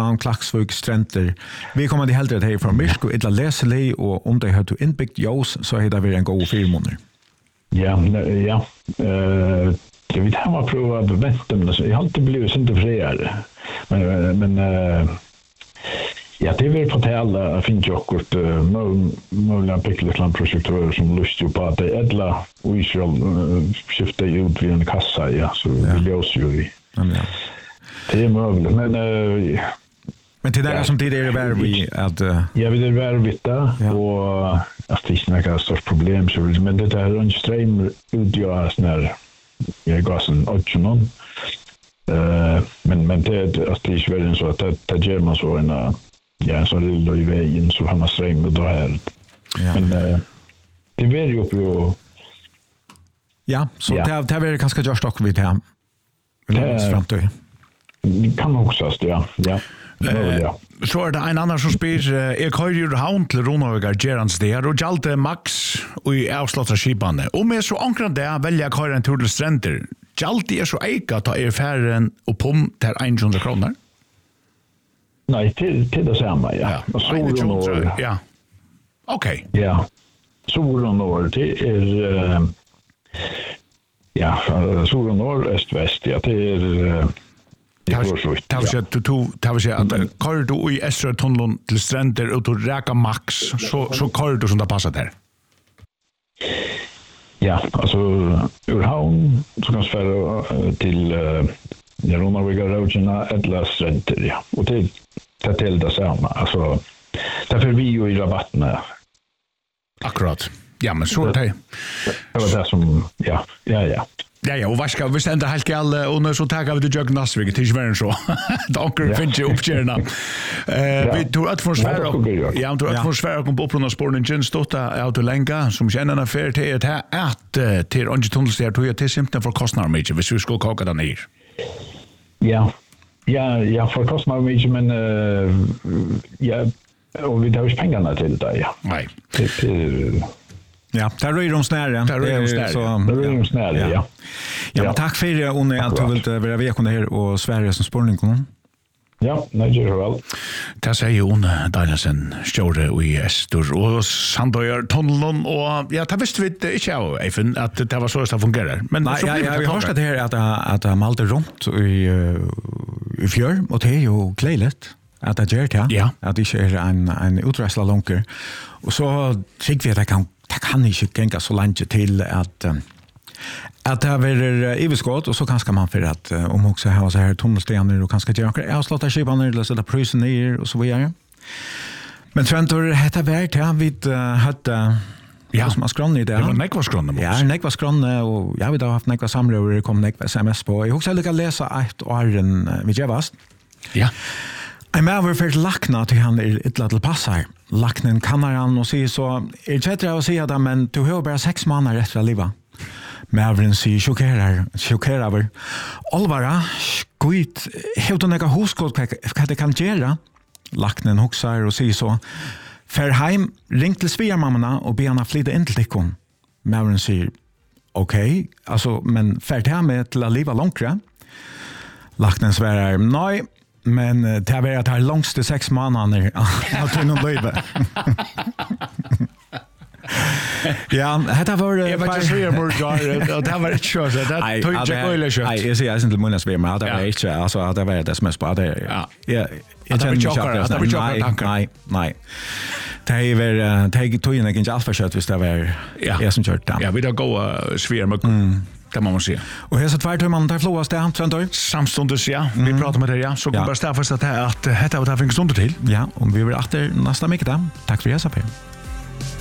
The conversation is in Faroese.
om Klaksvik strenter. Vi kommer till heldet här från Myrsk och illa läselig och om det har du inbyggt ljus så är det väl en god 4 månader. Ja. Jag vet han har provat att vänta men jag har inte blivit inte friare. Men ja, det är väl på att alla finns ju också möjliga pickletlandprojektörer som lustar på att det är ädla och Israel skiftar ut vid en kassa, ja, så vill jag också ju. Det är möjligt, men till det som tid är det värre att... Ja, det är värre och att det är inga stort problem, men det är en ström utgörs när jag går sen 8 någon. Men det är att det är väl så att det gör man så en så lilla i vägen så har man ström och då här. Men det är ju på... Ja, så det är ganska just också vid det här. Det kan också, ja. Så det en annan som spyr jag kör ju havn till Ronavägar Gerans där och Jalte Max och i avsluttar skipande. Och med så ankran där välja att köra en tur till stränder. Jalte så eika ta färden och pom till 100 kronor. Nej, till det samma, ja. Och sol och norr. Ja. Okej. Ja. Sol och norr, det är sol och norr, öst-väst, ja, det är Det var så att kör du i Estra tunneln till stränder och till Räka Max så kör du som det passar där. Ja, alltså ur havn så kan sfära till Ronavägar Rogerna eller stränder, ja. Och det är till det samma. Alltså därför vi ju i rabatterna. Akkurat. Ja, men så är det. Det var det som ja. Ja, och vad ska vi stända helt alla och nu så tackar vi till Jörgen Nasvig till Sverige så. Donker finns ju uppkärna. Vi tror att för Sverige. Ja, tror att för Sverige kom på upprunna spårningen stotta autolänka som känner en affär till att till Ongetunnelstär tror jag till simpelthen för kostnader mycket hvis vi ska koka den ner. Ja, för kostnader mycket men ja, och vi har ju pengarna till det, ja. Nej. Ja, där är de snära. Ja. Ja, men tack för att du vill vara med här och Sverige som spårning. Ja, nej, det är väl. Det säger hon, Danielsen, stjorde i Estor och Sandöjar tunneln och ja, det visste vi inte även att det var så att det fungerar. Men nej, vi har hört det här att malte runt i fjör och det är ju kläligt. Att det gör det, ja. Att det inte är en uträsla lånker. Och så tycker vi att det kan inte gänga så långt till att det har varit iveskott och så kanske man för att om också har så här tunnelstenar och kanske göra avsluta skibaner eller sätta prysen ner och så vidare. Men Trentor heter värt ja vid hade som har skrann i det. Det var nekva skrann. Ja, nekva skrann och jag vet har haft nekva samröver kom nekva SMS på. Jag också lika läsa ett åren vid Jevast. Ja. Jag har för lackna till han är ett litet passar. Lacknen kan han och säger så är det att säga det men du har bara 6 månader efter att leva. Mävren säger chockerar. Alvara skit helt några huskott vad det kan göra. Lacknen huxar och säger så för hem ring till svärmamma och be henne flytta in till Dickon. Mävren säger okej, alltså men för det med till att leva långre. Lacknen svarar nej. Men det var att ha långst 6 månader att kunna leva. Ja, det var jag var just här borgar och det var ett kör så det tog jag öle kött. Nej, jag ser inte många svär men det var inte alltså det var det som är på det. Ja. Jag känner mig nej. Det är väl tog in inte alls för kött visst det var jag som kört där. Ja, vi då går svär med kan man säga. Och här så tvärtom man där flåas det Trentor. Samstundes ja. Vi pratar med det ja. Så kommer bara stäffa så att det var det finns stund till. Ja, och vi vill åter nästa vecka. Tack för det, SAP.